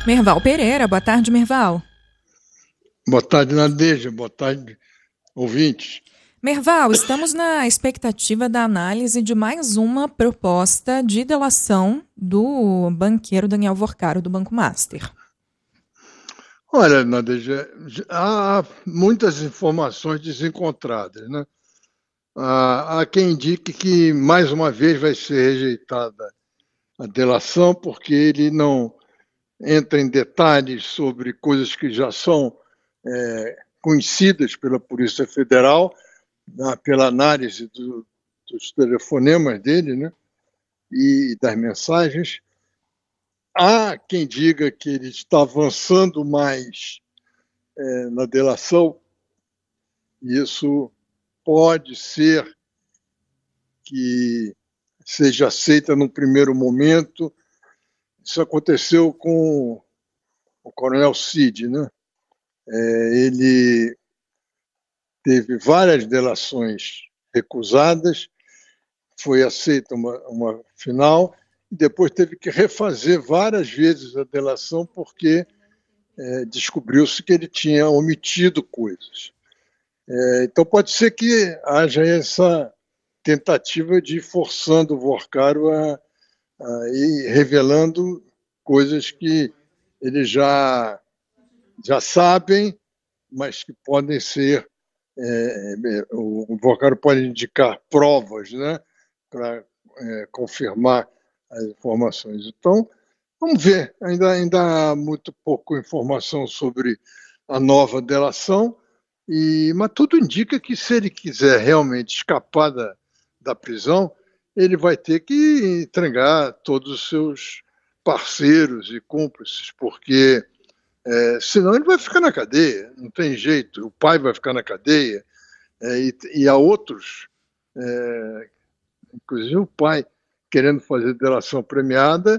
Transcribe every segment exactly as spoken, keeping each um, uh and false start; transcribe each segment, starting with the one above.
Merval Pereira, boa tarde, Merval. Boa tarde, Nadeja, boa tarde, ouvintes. Merval, estamos na expectativa da análise de mais uma proposta de delação do banqueiro Daniel Worcaro, do Banco Master. Olha, Nadeja, há muitas informações desencontradas, né? Há quem indique que, mais uma vez, vai ser rejeitada a delação porque ele não entra em detalhes sobre coisas que já são é, conhecidas pela Polícia Federal, na, pela análise do, dos telefonemas dele, né, e das mensagens. Há quem diga que ele está avançando mais é, na delação, e isso pode ser que seja aceita num primeiro momento. Isso aconteceu com o Coronel Cid, né? É, ele teve várias delações recusadas, foi aceita uma, uma final, e depois teve que refazer várias vezes a delação porque é, descobriu-se que ele tinha omitido coisas. É, então pode ser que haja essa tentativa de ir forçando o Worcaro a, a ir revelando coisas que eles já, já sabem, mas que podem ser... É, o Worcaro pode indicar provas, né, para é, confirmar as informações. Então, vamos ver. Ainda, ainda há muito pouca informação sobre a nova delação, e, mas tudo indica que, se ele quiser realmente escapar da, da prisão, ele vai ter que entregar todos os seus parceiros e cúmplices, porque é, senão ele vai ficar na cadeia, não tem jeito. O pai vai ficar na cadeia, é, e, e há outros, é, inclusive o pai, querendo fazer delação premiada,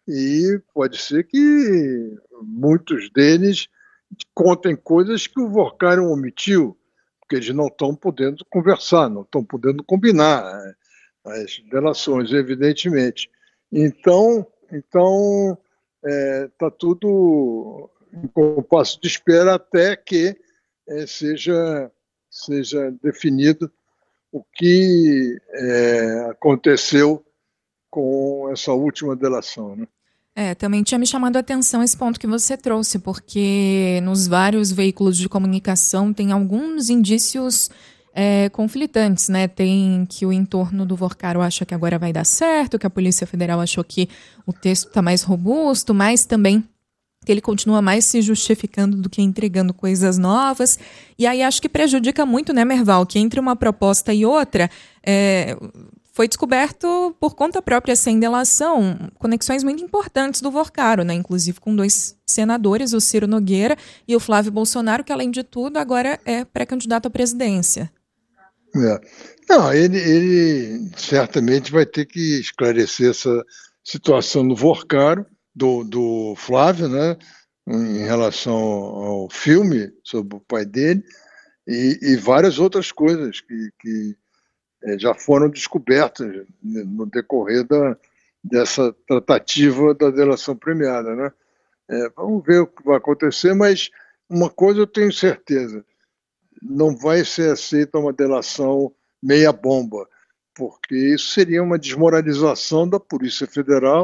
e pode ser que muitos deles contem coisas que o Worcaro omitiu, porque eles não estão podendo conversar, não estão podendo combinar as delações, evidentemente. Então, então está é, tudo em compasso de espera até que é, seja, seja definido o que é, aconteceu com essa última delação, né? É, também tinha me chamado a atenção esse ponto que você trouxe, porque nos vários veículos de comunicação tem alguns indícios é, conflitantes, né? Tem que o entorno do Worcaro acha que agora vai dar certo, que a Polícia Federal achou que o texto está mais robusto, mas também que ele continua mais se justificando do que entregando coisas novas. E aí acho que prejudica muito, né, Merval, que entre uma proposta e outra... É, foi descoberto por conta própria, sem delação, conexões muito importantes do Worcaro, né? Inclusive com dois senadores, o Ciro Nogueira e o Flávio Bolsonaro, que, além de tudo, agora é pré-candidato à presidência. É. Não, ele, ele certamente vai ter que esclarecer essa situação do Worcaro, do, do Flávio, né? Em relação ao filme sobre o pai dele, e, e várias outras coisas que... que já foram descobertas no decorrer da, dessa tratativa da delação premiada, né? É, vamos ver o que vai acontecer, mas uma coisa eu tenho certeza, não vai ser aceita uma delação meia bomba, porque isso seria uma desmoralização da Polícia Federal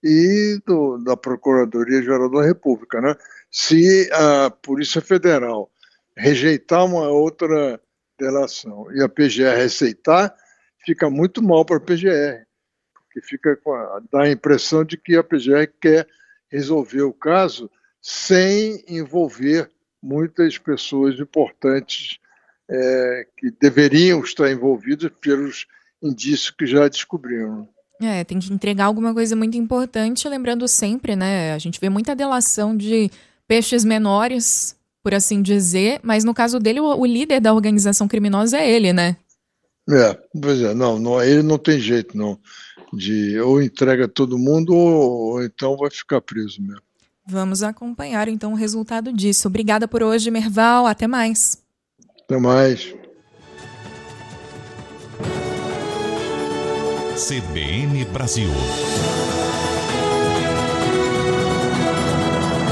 e do, da Procuradoria-Geral da República, né? Se a Polícia Federal rejeitar uma outra delação e a P G R aceitar, fica muito mal para a P G R, porque fica com a, dá a impressão de que a P G R quer resolver o caso sem envolver muitas pessoas importantes é, que deveriam estar envolvidas pelos indícios que já descobriram. É, tem que entregar alguma coisa muito importante, lembrando sempre, né, a gente vê muita delação de peixes menores, por assim dizer, mas no caso dele, o, o líder da organização criminosa é ele, né? É, pois é, não, não, ele não tem jeito, não, de ou entrega todo mundo ou, ou então vai ficar preso mesmo. Vamos acompanhar, então, o resultado disso. Obrigada por hoje, Merval, até mais. Até mais. C B N Brasil.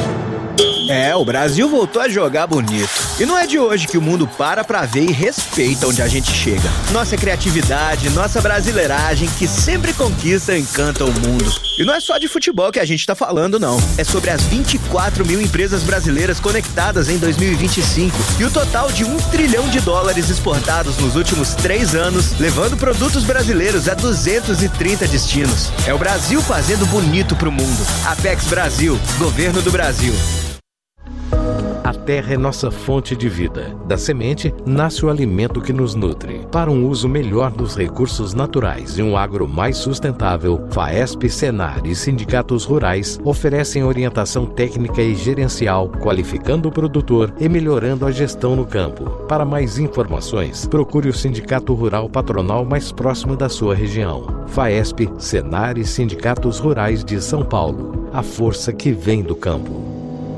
É, o Brasil voltou a jogar bonito. E não é de hoje que o mundo para pra ver e respeita onde a gente chega. Nossa criatividade, nossa brasileiragem, que sempre conquista e encanta o mundo. E não é só de futebol que a gente tá falando, não. É sobre as vinte e quatro mil empresas brasileiras conectadas em dois mil e vinte e cinco e o total de um trilhão de dólares exportados nos últimos três anos, levando produtos brasileiros a duzentos e trinta destinos. É o Brasil fazendo bonito pro mundo. Apex Brasil, Governo do Brasil. A terra é nossa fonte de vida. Da semente, nasce o alimento que nos nutre. Para um uso melhor dos recursos naturais e um agro mais sustentável, FAESP, Senar e sindicatos rurais oferecem orientação técnica e gerencial, qualificando o produtor e melhorando a gestão no campo. Para mais informações, procure o Sindicato Rural Patronal mais próximo da sua região. FAESP, Senar e sindicatos rurais de São Paulo. A força que vem do campo.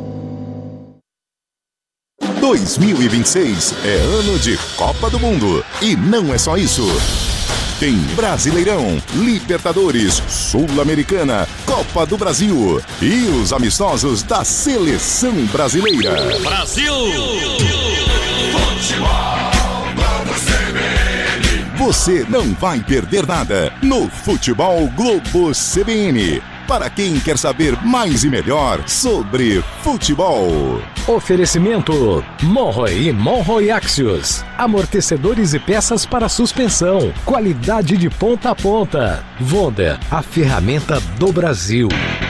dois mil e vinte e seis é ano de Copa do Mundo. E não é só isso. Tem Brasileirão, Libertadores, Sul-Americana, Copa do Brasil e os amistosos da Seleção Brasileira. Brasil! Futebol, vamos C B N! Você não vai perder nada no Futebol Globo C B N. Para quem quer saber mais e melhor sobre futebol. Oferecimento Monroe e Monroe Axios. Amortecedores e peças para suspensão. Qualidade de ponta a ponta. Vonda, a ferramenta do Brasil.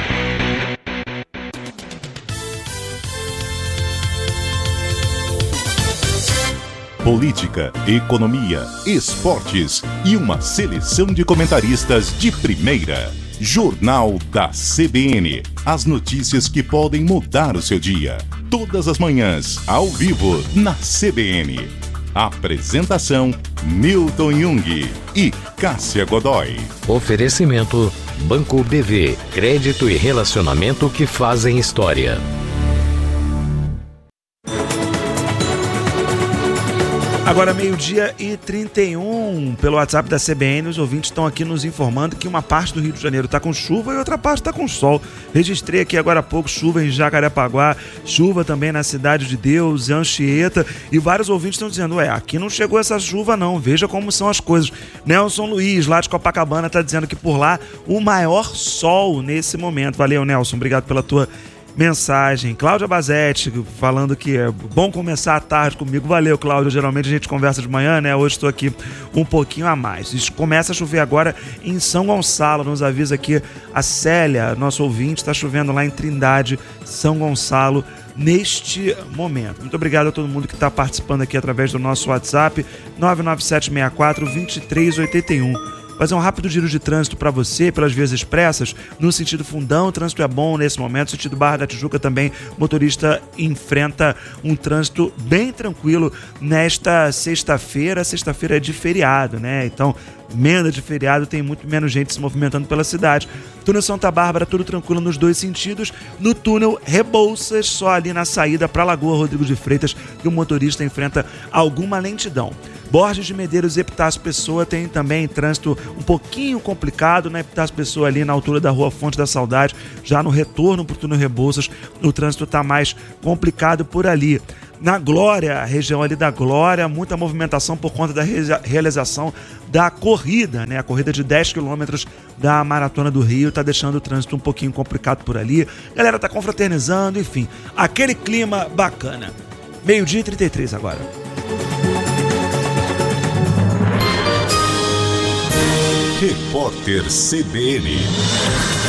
Política, economia, esportes e uma seleção de comentaristas de primeira. Jornal da C B N. As notícias que podem mudar o seu dia. Todas as manhãs, ao vivo, na C B N. Apresentação, Milton Jung e Cássia Godoy. Oferecimento, Banco B V. Crédito e relacionamento que fazem história. Agora meio-dia e trinta e um, pelo WhatsApp da C B N, os ouvintes estão aqui nos informando que uma parte do Rio de Janeiro está com chuva e outra parte está com sol. Registrei aqui agora há pouco chuva em Jacarepaguá, chuva também na Cidade de Deus, Anchieta, e vários ouvintes estão dizendo, ué, aqui não chegou essa chuva não, veja como são as coisas. Nelson Luiz, lá de Copacabana, está dizendo que por lá o maior sol nesse momento. Valeu, Nelson, obrigado pela tua mensagem. Cláudia Bazetti falando que é bom começar a tarde comigo. Valeu, Cláudia. Geralmente a gente conversa de manhã, né? Hoje estou aqui um pouquinho a mais. Isso começa a chover agora em São Gonçalo. Nos avisa aqui a Célia, nosso ouvinte. Está chovendo lá em Trindade, São Gonçalo, neste momento. Muito obrigado a todo mundo que está participando aqui através do nosso WhatsApp nove nove sete seis quatro, dois três oito um. Fazer um rápido giro de trânsito para você, pelas vias expressas, no sentido Fundão, o trânsito é bom nesse momento, no sentido Barra da Tijuca também, o motorista enfrenta um trânsito bem tranquilo nesta sexta-feira, sexta-feira é de feriado, né? Então, emenda de feriado, tem muito menos gente se movimentando pela cidade. Túnel Santa Bárbara, tudo tranquilo nos dois sentidos. No túnel Rebouças, só ali na saída para a Lagoa Rodrigo de Freitas, que o motorista enfrenta alguma lentidão. Borges de Medeiros e Epitácio Pessoa tem também trânsito um pouquinho complicado, na Epitácio Pessoa ali na altura da Rua Fonte da Saudade, já no retorno para o túnel Rebouças, o trânsito está mais complicado por ali. Na Glória, a região ali da Glória, muita movimentação por conta da realização da corrida, né? A corrida de dez quilômetros da Maratona do Rio está deixando o trânsito um pouquinho complicado por ali. A galera está confraternizando, enfim, aquele clima bacana. Meio-dia e trinta e três agora. Repórter C B N.